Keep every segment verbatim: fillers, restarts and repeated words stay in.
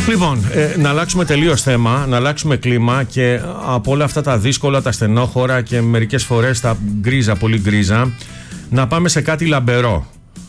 Λοιπόν, ε, να αλλάξουμε τελείως θέμα, να αλλάξουμε κλίμα και από όλα αυτά τα δύσκολα, τα στενόχωρα και μερικές φορές τα γκρίζα, πολύ γκρίζα, να πάμε σε κάτι λαμπερό.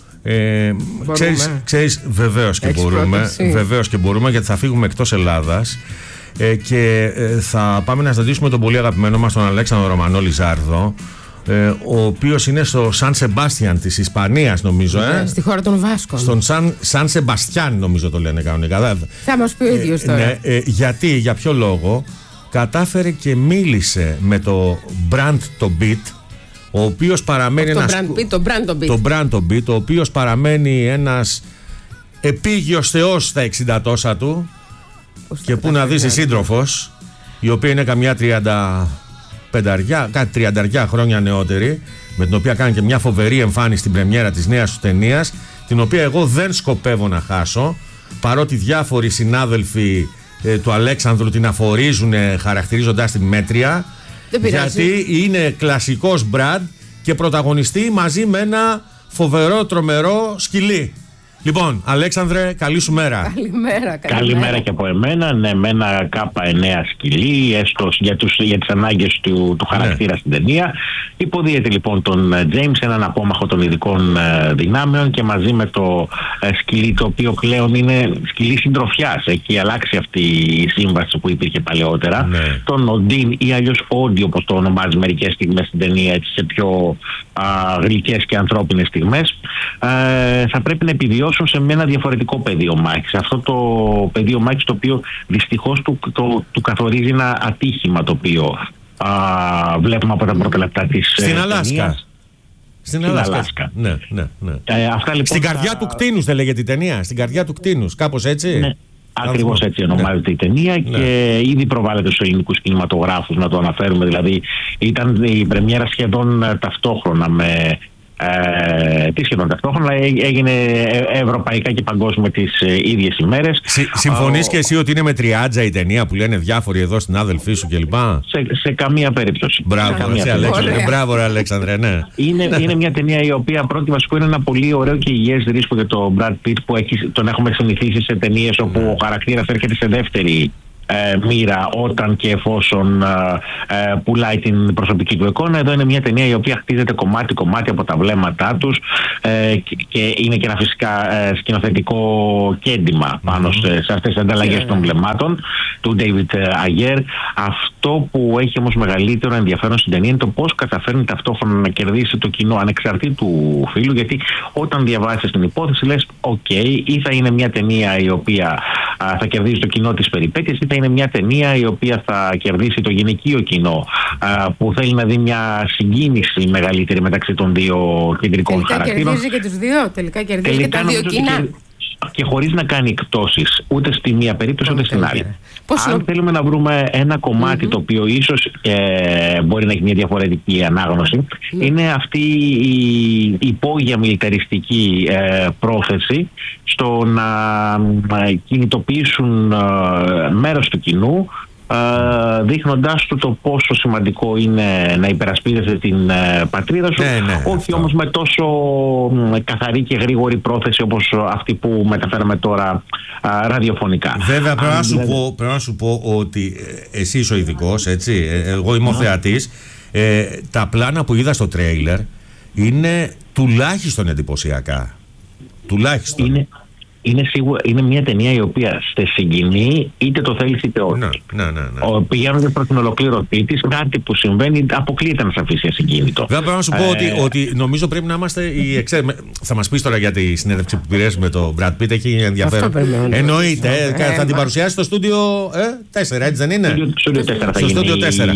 Ε, ξέρεις, ξέρεις, βεβαίως και Έχεις μπορούμε, πρόταση? βεβαίως και μπορούμε, γιατί θα φύγουμε εκτός Ελλάδας ε, και ε, θα πάμε να συναντήσουμε τον πολύ αγαπημένο μας τον Αλέξανδρο Ρωμανό Λιζάρδο, ε, ο οποίος είναι στο Σαν Σεμπάστιαν της Ισπανίας, νομίζω. Ε? Ναι, στη χώρα των Βάσκων. Στον Σαν, Σαν Σεμπαστιάν, νομίζω το λένε κανονικά. Θα μας πει ο ίδιος τώρα. Ναι, ε, γιατί, για ποιο λόγο? Κατάφερε και μίλησε με το Brand το Beat, ο οποίος παραμένει το ένας... Brand Beat, το Brand το Beat. Το Brand το Beat, ο οποίος παραμένει ένας επίγειος θεός στα εξήντα τόσα του. Πώς Και πού να δεις η σύντροφος, η οποία είναι καμιά τριάντα πενταριά, κάτι τριανταριά χρόνια νεότερη, με την οποία κάνει και μια φοβερή εμφάνιση στην πρεμιέρα της νέας του ταινίας, την οποία εγώ δεν σκοπεύω να χάσω, παρότι διάφοροι συνάδελφοι ε, του Αλέξανδρου την αφορίζουν χαρακτηρίζοντας την μέτρια, γιατί είναι κλασικός Brad και πρωταγωνιστή μαζί με ένα φοβερό τρομερό σκυλί. Λοιπόν, Αλέξανδρε, καλή σου μέρα. Καλημέρα, καλημέρα. Καλημέρα και από εμένα. Ναι, με ένα κάπα εννέα σκυλί, έστω για, τους, για τις ανάγκες του, του χαρακτήρα, ναι, στην ταινία. Υποδίεται λοιπόν τον James, έναν απόμαχο των ειδικών ε, δυνάμεων, και μαζί με το ε, σκυλί, το οποίο πλέον είναι σκυλί συντροφιάς. Έχει αλλάξει αυτή η σύμβαση που υπήρχε παλαιότερα. Ναι. Τον Οντίν, ή αλλιώς Όντι, όπως το ονομάζει μερικές στιγμές στην ταινία, έτσι, σε πιο α, γλυκές και ανθρώπινες στιγμές. Ε, θα πρέπει να επιβιώσει σε ένα διαφορετικό πεδίο μάχης. Αυτό το πεδίο μάχης, το οποίο δυστυχώς του, το, του καθορίζει ένα ατύχημα, το οποίο α, βλέπουμε από τα πρώτα λεπτά της Στην Αλάσκα. ταινίας. Στην, Στην Αλάσκα. Αλάσκα. Ναι, ναι, ναι. Ε, αυτά, λοιπόν, Στην καρδιά θα... του κτίνους δεν λέγεται η ταινία. Στην καρδιά του κτίνους, κάπως έτσι. Ναι. Ακριβώς έτσι ονομάζεται, ναι, η ταινία, και ναι, ήδη προβάλλεται στους ελληνικούς κινηματογράφους, να το αναφέρουμε. Δηλαδή ήταν η πρεμιέρα σχεδόν ταυτόχρονα με... Ε, τι σχεδόν ταυτόχρονα, έγινε ευρωπαϊκά και παγκόσμια τις ε, ίδιες ημέρες. Συ, συμφωνείς uh, και εσύ ότι είναι με τριάτζα η ταινία που λένε διάφοροι εδώ στην άδελφή σου κλπ? Σε, σε καμία περίπτωση. Μπράβο, καμία ρε, Αλέξανδρε, μπράβο, ρε, Αλέξανδρε, ναι. Είναι, είναι μια ταινία η οποία πρώτη βασικό είναι ένα πολύ ωραίο και υγιές ρίσκο για τον Brad Pitt, που έχει, τον έχουμε συνηθίσει σε ταινίες όπου ο χαρακτήρας έρχεται σε δεύτερη Ε, μοίρα όταν και εφόσον ε, ε, πουλάει την προσωπική του εικόνα. Εδώ είναι μια ταινία η οποία χτίζεται κομμάτι-κομμάτι από τα βλέμματά τους, ε, και, και είναι και ένα φυσικά ε, σκηνοθετικό κέντημα πάνω mm-hmm. σε, σε αυτές τις ανταλλαγές yeah. των βλεμμάτων του David Ayer. Αυτό που έχει όμως μεγαλύτερο ενδιαφέρον στην ταινία είναι το πώς καταφέρνει ταυτόχρονα να κερδίσει το κοινό ανεξαρτήτου φύλου, γιατί όταν διαβάσεις την υπόθεση λες ok, ή θα είναι μια ταινία η οποία α, θα κερδίσει το κοινό της περιπέτειας, ή θα είναι μια ταινία η οποία θα κερδίσει το γυναικείο κοινό, α, που θέλει να δει μια συγκίνηση μεγαλύτερη μεταξύ των δύο κεντρικών τελικά χαρακτήρων. Τελικά κερδίζει και τους δύο, τελικά κερδίζει τελικά και τα δύο κοινά. Και, και χωρίς να κάνει εκπτώσεις ούτε στη μία περίπτωση ούτε στην άλλη. Πώς Αν είναι... θέλουμε να βρούμε ένα κομμάτι mm-hmm. το οποίο ίσως ε, μπορεί να έχει μια διαφορετική ανάγνωση, mm. είναι αυτή η υπόγεια μιλιταριστική ε, πρόθεση στο να ε, κινητοποιήσουν ε, μέρος του κοινού, Uh, δείχνοντάς του το πόσο σημαντικό είναι να υπερασπίζεσαι την uh, πατρίδα σου, ναι, ναι, όχι αυτό. Όμως με τόσο uh, καθαρή και γρήγορη πρόθεση όπως αυτή που μεταφέραμε τώρα uh, ραδιοφωνικά. Βέβαια πρέπει να, σου πω, πρέπει να σου πω ότι εσύ είσαι ο ειδικός, έτσι, εγώ είμαι ο θεατής. ε, τα πλάνα που είδα στο τρέιλερ είναι τουλάχιστον εντυπωσιακά. Τουλάχιστον. Είναι... Είναι, σίγουρα, είναι μια ταινία η οποία σε συγκινεί, είτε το θέλεις είτε όχι. Ναι, ναι, ναι, ναι. Πηγαίνοντας προς την ολοκλήρωτή της, κάτι που συμβαίνει αποκλείεται να σε αφήσει ασυγκίνητο. Βέβαια πρέπει να σου πω ε... ότι, ότι νομίζω πρέπει να είμαστε οι εξέ... Θα μας πεις τώρα για τη συνέντευξη που πήρες με τον Brad Pitt, έχει ενδιαφέρον. Εννοείται, ε, ε, θα την παρουσιάσει στο στούντιο τέσσερα, έτσι δεν είναι? Στο στούντιο τέσσερα.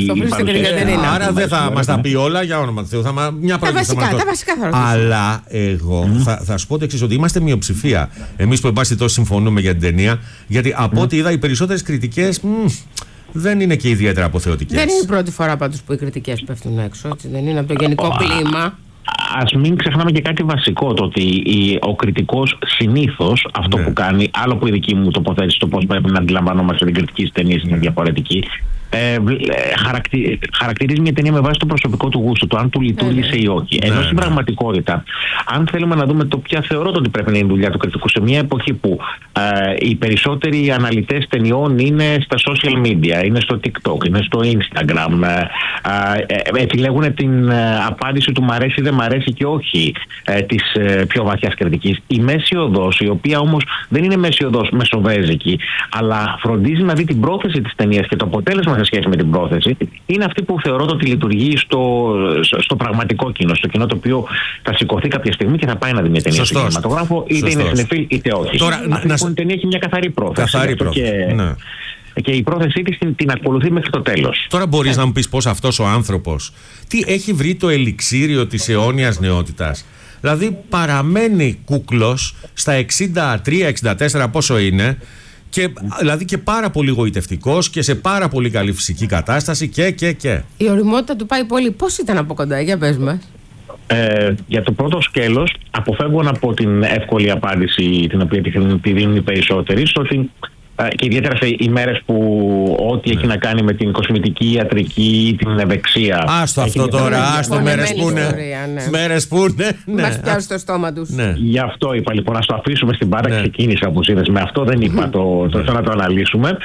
Άρα δεν θα μας τα πει όλα, για όνομα του Θεού. Μια πρώτη θα μας δώσει. Αλλά εγώ θα σου πω το εξής, ότι είμαστε μειοψηφία. Εμείς που εν πάση τόσο συμφωνούμε για την ταινία, γιατί από ό,τι είδα οι περισσότερες κριτικές μ, δεν είναι και ιδιαίτερα αποθεωτικές. Δεν είναι η πρώτη φορά πάντως που οι κριτικές πέφτουν έξω, έτσι, δεν είναι από το γενικό κλίμα. Ας μην ξεχνάμε και κάτι βασικό, το ότι ο κριτικός συνήθως αυτό ναι. που κάνει, άλλο που η δική μου τοποθέτηση, το πώς πρέπει να αντιλαμβανόμαστε την κριτική στις ταινίες είναι διαφορετική, Ε, χαρακτη, χαρακτηρίζει μια ταινία με βάση το προσωπικό του γούστο, το αν του λειτουργήσε mm. ή όχι. Ενώ mm. στην πραγματικότητα, αν θέλουμε να δούμε το ποια θεωρώ ότι πρέπει να είναι η δουλειά του κριτικού σε μια εποχή που ε, οι περισσότεροι αναλυτές ταινιών είναι στα social media, είναι στο TikTok, είναι στο Instagram, ε, ε, επιλέγουν την ε, απάντηση του μ' αρέσει, δεν μ' αρέσει και όχι ε, της ε, πιο βαθιάς κριτικής. Η μέση οδός, η οποία όμως δεν είναι μέση οδός μεσοβέζικη, αλλά φροντίζει να δει την πρόθεση της ταινίας και το αποτέλεσμα σε σχέση με την πρόθεση, είναι αυτή που θεωρώ ότι λειτουργεί στο, στο πραγματικό κοινό, στο κοινό το οποίο θα σηκωθεί κάποια στιγμή και θα πάει να δει μια ταινία στο κινηματογράφο, είτε είναι συνεφίλ είτε όχι. Τώρα, αυτή να... η ταινία έχει μια καθαρή πρόθεση. Καθαρή πρόθεση. Και... Ναι. και η πρόθεσή της την, την ακολουθεί μέχρι το τέλος. Τώρα μπορείς ε. να μου πεις πώς αυτός ο άνθρωπος τι έχει βρει το ελιξίριο της αιώνιας νεότητας. Δηλαδή παραμένει κούκλος στα εξήντα τρία εξήντα τέσσερα πόσο είναι. Και, δηλαδή και πάρα πολύ γοητευτικός και σε πάρα πολύ καλή φυσική κατάσταση και και και. Η οριμότητα του πάει πολύ. Πώς ήταν από κοντά, για πες μας. Ε, για το πρώτο σκέλος αποφεύγω να πω την εύκολη απάντηση την οποία τη δίνουν οι περισσότεροι, στο ότι και ιδιαίτερα σε ημέρες που ό,τι ναι. έχει να κάνει με την κοσμητική, ιατρική, την ευεξία. Άστο αυτό τώρα, άστο μέρες που είναι. Ναι. Μέρες που είναι. Ναι. Μας πιάσει το στόμα τους. Ναι. Γι' αυτό είπα λοιπόν να το αφήσουμε στην πάρα ναι. ξεκίνησα όπως είδες. Με αυτό δεν είπα το, το, το να το αναλύσουμε.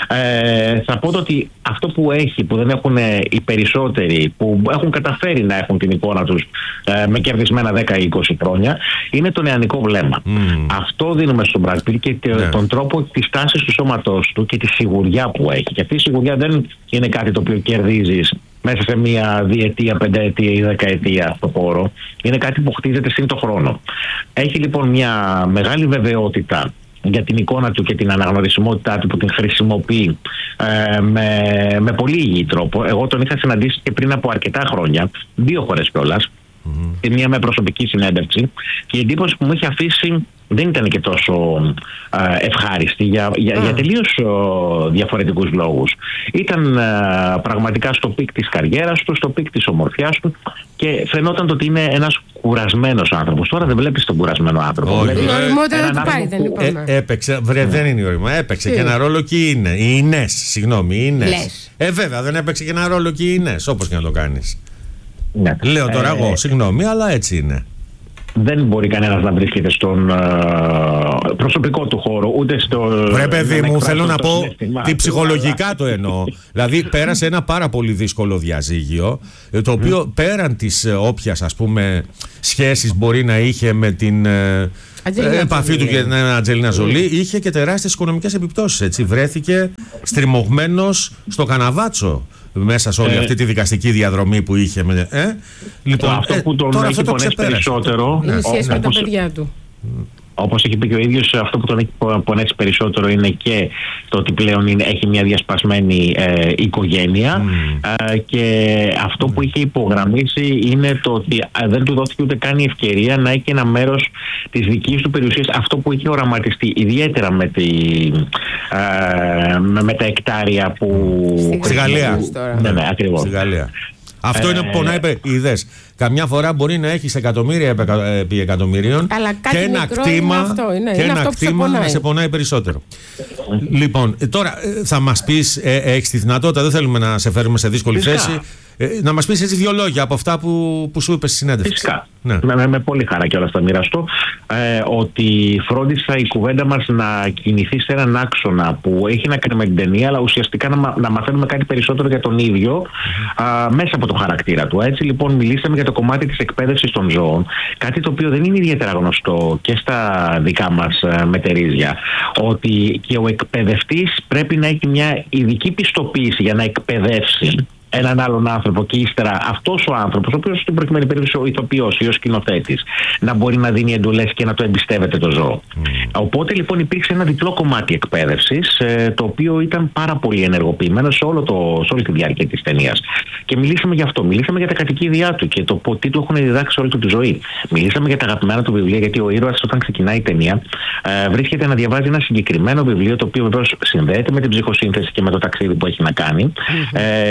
Ε, θα πω ότι αυτό που έχει, που δεν έχουν οι περισσότεροι, που έχουν καταφέρει να έχουν την εικόνα τους ε, με κερδισμένα δέκα ή είκοσι χρόνια, είναι το νεανικό βλέμμα. Mm. Αυτό δίνουμε στον Brad Pitt και ναι. τον τρόπο της τάσης του σώματός του και τη σιγουριά που έχει. Και αυτή η σιγουριά δεν είναι κάτι το οποίο κερδίζεις μέσα σε μια διετία, πενταετία ή δεκαετία στο χώρο. Είναι κάτι που χτίζεται σύν το χρόνο. Έχει λοιπόν μια μεγάλη βεβαιότητα για την εικόνα του και την αναγνωρισιμότητά του που την χρησιμοποιεί ε, με, με πολύ υγιή τρόπο. Εγώ τον είχα συναντήσει και πριν από αρκετά χρόνια, δύο φορές κιόλας. Mm-hmm. Τη μία με προσωπική συνέντευξη και η εντύπωση που μου είχε αφήσει δεν ήταν και τόσο ε, ευχάριστη για, για, mm. για τελείως ε, διαφορετικούς λόγους. Ήταν ε, πραγματικά στο πικ της καριέρας του, στο πικ της ομορφιάς του και φαινόταν ότι είναι ένας κουρασμένος άνθρωπος. Τώρα δεν βλέπεις τον κουρασμένο άνθρωπο. Η οριμότητα δεν του πάει, δεν είπαμε. Ε, έπαιξε, βρε, yeah. δεν είναι η οριμότητα. Έπαιξε yeah. και ένα ρόλο και είναι. Η Ινές, συγγνώμη, η Ινές. Ε, βέβαια, δεν έπαιξε και ένα ρόλο και η Ινές, όπως και να το κάνεις. Ναι. Λέω τώρα ε, εγώ, συγγνώμη, αλλά έτσι είναι. Δεν μπορεί κανένας να βρίσκεται στον uh, προσωπικό του χώρο, ούτε στο... Βρε παιδί μου, θέλω να πω τι ψυχολογικά το εννοώ. Δηλαδή πέρασε ένα πάρα πολύ δύσκολο διαζύγιο, το οποίο mm. πέραν της όποιας ας πούμε σχέσης μπορεί να είχε με την ε, επαφή του και την Αντζέλινα Ζολί, είχε και τεράστιες οικονομικές επιπτώσεις, έτσι. Βρέθηκε στριμωγμένος στο καναβάτσο μέσα σε όλη ε, αυτή τη δικαστική διαδρομή που είχε. Με, ε? Λοιπόν, αυτό που τον ε, έχει πονέσει περισσότερο είναι η σχέση με τα παιδιά του. Όπως έχει πει και ο ίδιος, αυτό που τον έχει πονέσει περισσότερο είναι και το ότι πλέον είναι, έχει μια διασπασμένη ε, οικογένεια mm. ε, και αυτό mm. που είχε υπογραμμίσει είναι το ότι ε, δεν του δόθηκε ούτε καν η ευκαιρία να έχει ένα μέρος της δικής του περιουσίας, αυτό που είχε οραματιστεί ιδιαίτερα με, τη, ε, με, με τα εκτάρια που... Στη Γαλλία. Ναι, ναι, ακριβώς. Στη Γαλλία. Αυτό είναι που πονάει, είδες. Καμιά φορά μπορεί να έχεις εκατομμύρια επί εκατομμυρίων και ένα κτήμα, αυτό, είναι. και είναι ένα αυτό κτήμα να σε πονάει περισσότερο. Λοιπόν, τώρα θα μας πεις, ε, έχεις τη δυνατότητα, δεν θέλουμε να σε φέρουμε σε δύσκολη Φυσικά. θέση, ε, να μας πεις έτσι δύο λόγια από αυτά που, που σου είπες στη συνέντευξη. Φυσικά. Ναι. Με, με, με πολύ χαρά κιόλας θα μοιραστώ ε, ότι φρόντισα η κουβέντα μας να κινηθεί σε έναν άξονα που έχει να κάνει με την ταινία, αλλά ουσιαστικά να, να μαθαίνουμε κάτι περισσότερο για τον ίδιο mm-hmm. α, μέσα από το χαρακτήρα του. Έτσι λοιπόν μιλήσαμε για το κομμάτι της εκπαίδευσης των ζώων, κάτι το οποίο δεν είναι ιδιαίτερα γνωστό και στα δικά μας μετερίζια, ότι και ο εκπαιδευτής πρέπει να έχει μια ειδική πιστοποίηση για να εκπαιδεύσει έναν άλλον άνθρωπο και ύστερα αυτός ο άνθρωπος, ο οποίος στην προκειμένη περίπτωση ο ηθοποιός ή ο σκηνοθέτης, να μπορεί να δίνει εντολές και να το εμπιστεύεται το ζώο. Mm. Οπότε λοιπόν υπήρξε ένα διπλό κομμάτι εκπαίδευσης, το οποίο ήταν πάρα πολύ ενεργοποιημένο σε, όλο το, σε όλη τη διάρκεια της ταινίας. Και μιλήσαμε γι' αυτό. Μιλήσαμε για τα κατοικίδια του και το τι του έχουν διδάξει όλη του τη ζωή. Μιλήσαμε για τα αγαπημένα του βιβλία, γιατί ο ήρωας όταν ξεκινάει η ταινία ε, βρίσκεται να διαβάζει ένα συγκεκριμένο βιβλίο, το οποίο βεβαίως συνδέεται με την ψυχοσύνθεση και με το ταξίδι που έχει να κάνει. Mm-hmm. Ε, και έτσι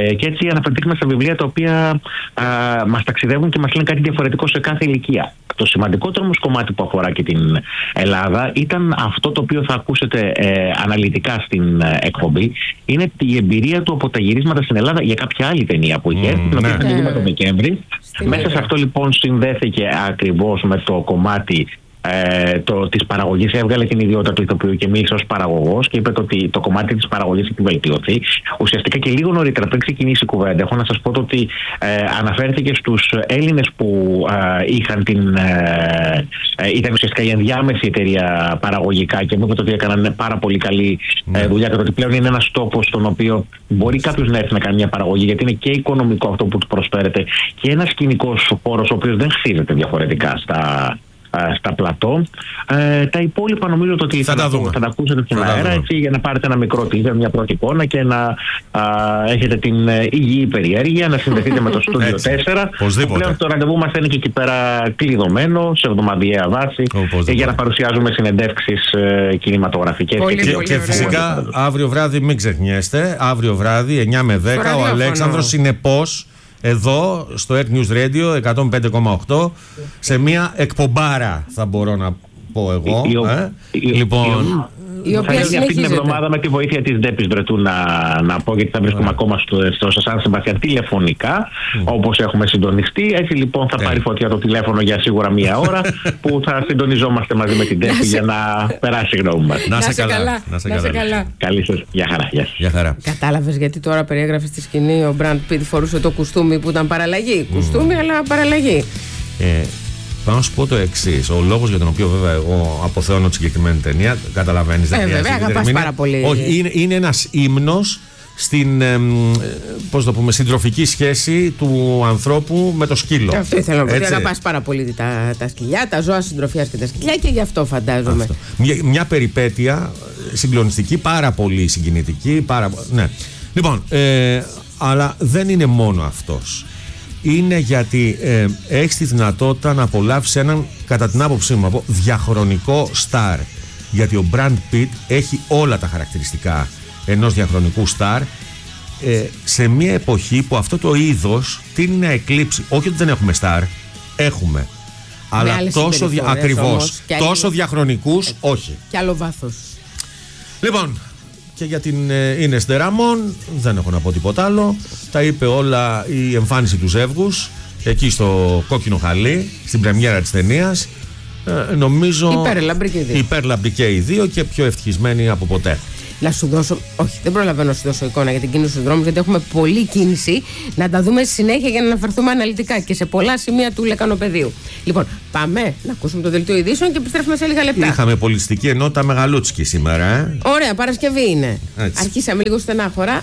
έτσι αναφερθήκαμε στα βιβλία τα οποία μας ταξιδεύουν και μας λένε κάτι διαφορετικό σε κάθε ηλικία. Το σημαντικότερο όμως κομμάτι που αφορά και την Ελλάδα ήταν αυτό το οποίο θα ακούσετε ε, αναλυτικά στην ε, εκπομπή. Είναι η εμπειρία του από τα γυρίσματα στην Ελλάδα για κάποια άλλη ταινία που είχε έρθει, mm, την οποία θα δούμε τον Δεκέμβρη. Μέσα σε αυτό λοιπόν συνδέθηκε ακριβώς με το κομμάτι Ε, το, της παραγωγής. Έβγαλε την ιδιότητα του ηθοποιού και μίλησε ως παραγωγός και είπε το ότι το κομμάτι της παραγωγής έχει βελτιωθεί. Ουσιαστικά και λίγο νωρίτερα, πριν ξεκινήσει η κουβέντα, έχω να σας πω το ότι ε, αναφέρθηκε στους Έλληνες που ε, είχαν την. Ε, ε, ήταν ουσιαστικά η ενδιάμεση εταιρεία παραγωγικά και μου είπε ότι έκαναν πάρα πολύ καλή ε, δουλειά και το ότι πλέον είναι ένας τόπος στον οποίο μπορεί κάποιος να έρθει να κάνει μια παραγωγή, γιατί είναι και οικονομικό αυτό που του προσφέρεται και ένας σκηνικός χώρος ο οποίος δεν χτίζεται διαφορετικά στα. στα πλατό. Ε, τα υπόλοιπα νομίζω ότι θα, θα, τα, θα τα ακούσετε στην αέρα, έτσι, για να πάρετε ένα μικρό teaser, μια πρώτη εικόνα και να α, έχετε την ε, υγιή περιέργεια, να συνδεθείτε με το Studio τέσσερα. Πλέον το ραντεβού μας είναι και εκεί πέρα κλειδωμένο, σε εβδομαδιαία βάση, ε, για να παρουσιάζουμε συνεντεύξεις ε, κινηματογραφικές. Πολύ, και, πολύ και φυσικά αύριο βράδυ μην ξεχνιέστε, αύριο βράδυ εννιά με δέκα ο Αλέξανδρος συνεπώς εδώ στο Earth News Radio εκατόν πέντε κόμμα οκτώ σε μια εκπομπάρα, θα μπορώ να πω εγώ. Η, ε? η, λοιπόν, η οποία θα αυτή την εβδομάδα με τη βοήθεια της Ντέπης Βρετού να, να πω, γιατί θα βρίσκουμε yeah. ακόμα στο, στο Σαν Σεμπαστιάν τηλεφωνικά, mm. όπως έχουμε συντονιστεί. Έτσι λοιπόν θα yeah. πάρει φωτιά το τηλέφωνο για σίγουρα μία ώρα που θα συντονιζόμαστε μαζί με την Ντέπη για να περάσει η γνώμη μας. Να σε καλά. Να σε καλά. καλά. Καλή σας. Γεια χαρά. Γεια. Γεια χαρά. Κατάλαβες γιατί τώρα περιέγραφε στη σκηνή ο Μπραντ Πιτ φορούσε το κουστούμι που ήταν παραλλαγή. Mm. Κουστούμι αλλά παραλλαγή. Ε, Πάω να σου πω το εξής. Ο λόγος για τον οποίο βέβαια εγώ αποθεώνω τη συγκεκριμένη ταινία, καταλαβαίνεις, δεν ε, βέβαια, αγαπάς πάρα πολύ. Όχι, είναι, είναι ένας ύμνος στην, ε, πώς το πούμε, συντροφική σχέση του ανθρώπου με το σκύλο. Και αυτό ήθελα να πω. Αγαπάς πάρα πολύ τα, τα σκυλιά, τα ζώα συντροφιάς και τα σκυλιά και γι' αυτό φαντάζομαι. Αυτό. Μια, μια περιπέτεια συγκλονιστική, πάρα πολύ συγκινητική. Πάρα, ναι. Λοιπόν, ε, αλλά δεν είναι μόνο αυτός. Είναι γιατί ε, έχεις τη δυνατότητα να απολαύσεις έναν, κατά την άποψή μου, από διαχρονικό στάρ. Γιατί ο Brad Pitt έχει όλα τα χαρακτηριστικά ενός διαχρονικού στάρ, ε, σε μια εποχή που αυτό το είδος τείνει να εκλείψει. Όχι ότι δεν έχουμε στάρ, έχουμε. Αλλά τόσο δια, ακριβώς, τόσο άλλη... διαχρονικούς, ε, όχι. Και άλλο βάθος. Λοιπόν, και για την Ίνες ντε Ραμόν δεν έχω να πω τίποτα άλλο. Τα είπε όλα η εμφάνιση του ζεύγους εκεί στο Κόκκινο Χαλί, στην πρεμιέρα της ταινίας. Ε, νομίζω υπέρλαμπροι και οι δύο και πιο ευτυχισμένοι από ποτέ. Να σου δώσω, όχι δεν προλαβαίνω να σου δώσω εικόνα για την κίνηση στους δρόμους, γιατί έχουμε πολλή κίνηση, να τα δούμε συνέχεια για να αναφερθούμε αναλυτικά και σε πολλά σημεία του λεκανοπεδίου. Λοιπόν, πάμε να ακούσουμε το δελτίο ειδήσεων και επιστρέφουμε σε λίγα λεπτά. Είχαμε πολιστική ενότητα Μεγαλούτσικη σήμερα, ε? Ωραία, Παρασκευή είναι. Έτσι. Αρχίσαμε λίγο στενάχωρα,